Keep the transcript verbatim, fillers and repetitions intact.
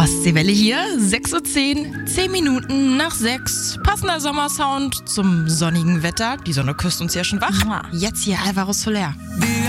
Ostseewelle hier, sechs Uhr zehn, zehn Minuten nach sechs. Passender Sommersound zum sonnigen Wetter. Die Sonne küsst uns ja schon wach. Jetzt hier Alvaro Soler.